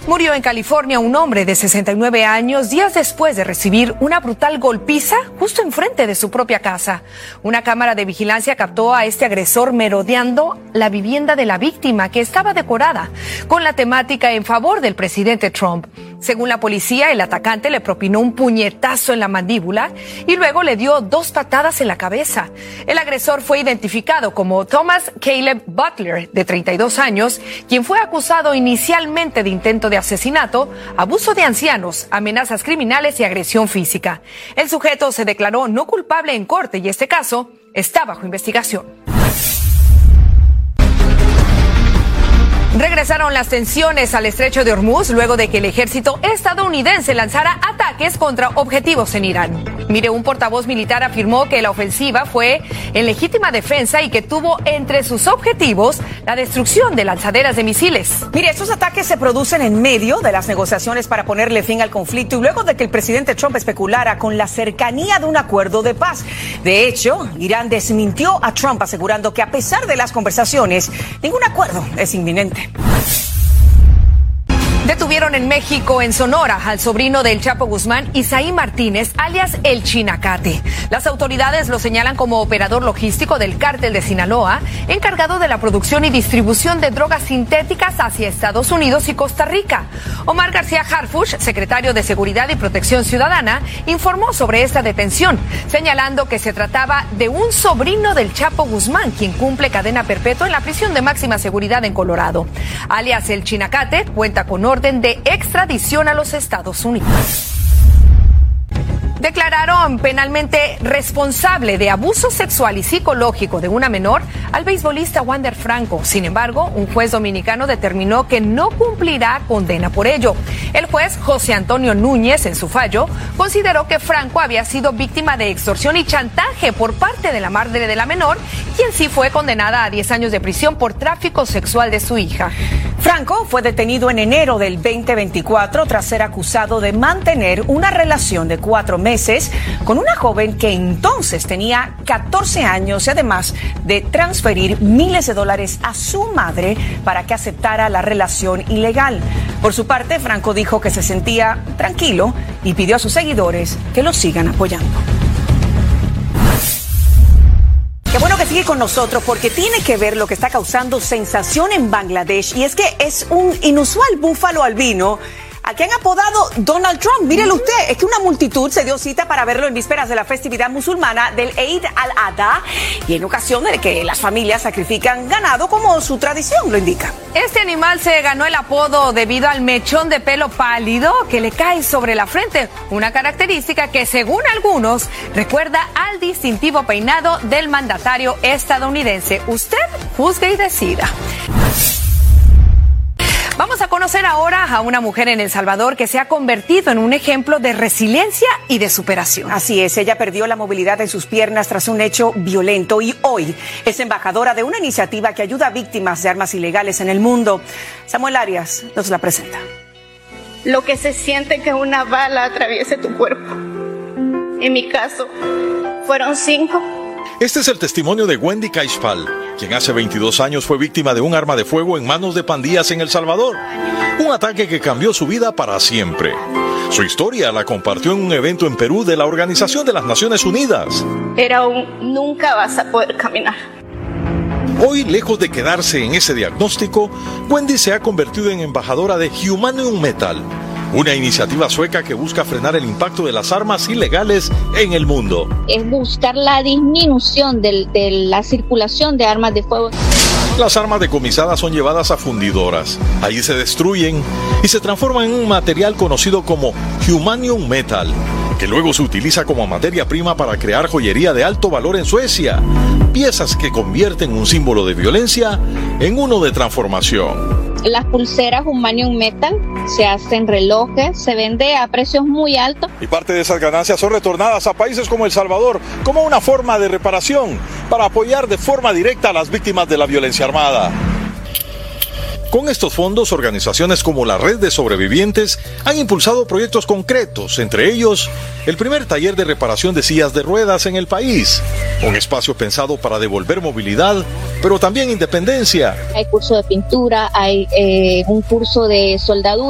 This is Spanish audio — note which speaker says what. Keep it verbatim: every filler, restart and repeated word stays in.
Speaker 1: Murió en California un hombre de sesenta y nueve años días después de recibir una brutal golpiza justo enfrente de su propia casa. Una cámara de vigilancia captó a este agresor merodeando la vivienda de la víctima, que estaba decorada con la temática en favor del presidente Trump. Según la policía, el atacante le propinó un puñetazo en la mandíbula y luego le dio dos patadas en la cabeza. El agresor fue identificado como Thomas Caleb Butler, de treinta y dos años, quien fue acusado inicialmente de intento de asesinato, abuso de ancianos, amenazas criminales y agresión física. El sujeto se declaró no culpable en corte y este caso está bajo investigación. Regresaron las tensiones al estrecho de Hormuz luego de que el ejército estadounidense lanzara ataques contra objetivos en Irán. Mire, un portavoz militar afirmó que la ofensiva fue en legítima defensa y que tuvo entre sus objetivos la destrucción de lanzaderas de misiles.
Speaker 2: Mire, estos ataques se producen en medio de las negociaciones para ponerle fin al conflicto y luego de que el presidente Trump especulara con la cercanía de un acuerdo de paz. De hecho, Irán desmintió a Trump asegurando que a pesar de las conversaciones, ningún acuerdo es inminente.
Speaker 1: Detuvieron en México, en Sonora, al sobrino del Chapo Guzmán, Isaí Martínez, alias El Chinacate. Las autoridades lo señalan como operador logístico del cártel de Sinaloa, encargado de la producción y distribución de drogas sintéticas hacia Estados Unidos y Costa Rica. Omar García Harfuch, secretario de Seguridad y Protección Ciudadana, informó sobre esta detención, señalando que se trataba de un sobrino del Chapo Guzmán, quien cumple cadena perpetua en la prisión de máxima seguridad en Colorado. Alias El Chinacate cuenta con orden de extradición a los Estados Unidos. Declararon penalmente responsable de abuso sexual y psicológico de una menor al beisbolista Wander Franco. Sin embargo, un juez dominicano determinó que no cumplirá condena por ello. El juez José Antonio Núñez, en su fallo, consideró que Franco había sido víctima de extorsión y chantaje por parte de la madre de la menor, quien sí fue condenada a diez años de prisión por tráfico sexual de su hija.
Speaker 2: Franco fue detenido en enero del veinte veinticuatro tras ser acusado de mantener una relación de cuatro meses con una joven que entonces tenía catorce años y además de transferir miles de dólares a su madre para que aceptara la relación ilegal. Por su parte, Franco dijo que se sentía tranquilo y pidió a sus seguidores que lo sigan apoyando. Qué bueno que sigue con nosotros porque tiene que ver lo que está causando sensación en Bangladesh y es que es un inusual búfalo albino a quien han apodado Donald Trump. Mírelo usted, es que una multitud se dio cita para verlo en vísperas de la festividad musulmana del Eid al-Adha y en ocasión de que las familias sacrifican ganado como su tradición lo indica.
Speaker 1: Este animal se ganó el apodo debido al mechón de pelo pálido que le cae sobre la frente, una característica que según algunos recuerda al distintivo peinado del mandatario estadounidense. Usted juzgue y decida. Vamos a conocer ahora a una mujer en El Salvador que se ha convertido en un ejemplo de resiliencia y de superación.
Speaker 2: Así es, ella perdió la movilidad de sus piernas tras un hecho violento y hoy es embajadora de una iniciativa que ayuda a víctimas de armas ilegales en el mundo. Samuel Arias nos la presenta.
Speaker 3: Lo que se siente que una bala atraviese tu cuerpo. En mi caso, fueron cinco.
Speaker 4: Este es el testimonio de Wendy Caixpal, quien hace veintidós años fue víctima de un arma de fuego en manos de pandillas en El Salvador. Un ataque que cambió su vida para siempre. Su historia la compartió en un evento en Perú de la Organización de las Naciones Unidas.
Speaker 3: Era un nunca vas a poder caminar.
Speaker 4: Hoy, lejos de quedarse en ese diagnóstico, Wendy se ha convertido en embajadora de Humanium Metal, una iniciativa sueca que busca frenar el impacto de las armas ilegales en el mundo.
Speaker 5: Es buscar la disminución de, de la circulación de armas de fuego.
Speaker 4: Las armas decomisadas son llevadas a fundidoras. Allí se destruyen y se transforman en un material conocido como Humanium Metal, que luego se utiliza como materia prima para crear joyería de alto valor en Suecia. Piezas que convierten un símbolo de violencia en uno de transformación.
Speaker 5: Las pulseras Humanium Metal se hacen relojes, se vende a precios muy altos.
Speaker 4: Y parte de esas ganancias son retornadas a países como El Salvador como una forma de reparación para apoyar de forma directa a las víctimas de la violencia armada. Con estos fondos, organizaciones como la Red de Sobrevivientes han impulsado proyectos concretos, entre ellos el primer taller de reparación de sillas de ruedas en el país, un espacio pensado para devolver movilidad, pero también independencia.
Speaker 5: Hay curso de pintura, hay eh, un curso de soldadura.